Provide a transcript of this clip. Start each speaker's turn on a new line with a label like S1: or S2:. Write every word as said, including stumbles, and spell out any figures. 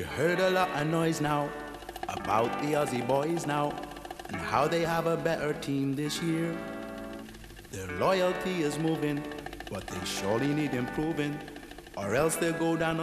S1: heard a lot of noise now about the Aussie boys now and how they have a better team this year. Their loyalty is moving, but they surely need improving, or else they'll go down on